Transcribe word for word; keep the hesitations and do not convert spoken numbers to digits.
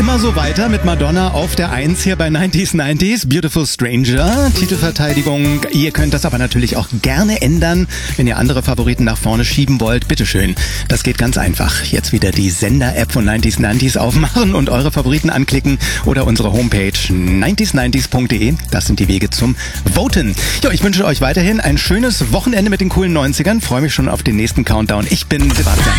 immer so weiter mit Madonna auf der eins hier bei neunzig neunzig. Beautiful Stranger, Titelverteidigung. Ihr könnt das aber natürlich auch gerne ändern, wenn ihr andere Favoriten nach vorne schieben wollt. Bitteschön. Das geht ganz einfach. Jetzt wieder die Sender-App von neunzig neunzig aufmachen und eure Favoriten anklicken oder unsere Homepage neunzig neunzig punkt de. Das sind die Wege zum Voten. Ja, ich wünsche euch weiterhin ein schönes Wochenende mit den coolen neunzigern. Freue mich schon auf den nächsten Countdown. Ich bin Sebastian.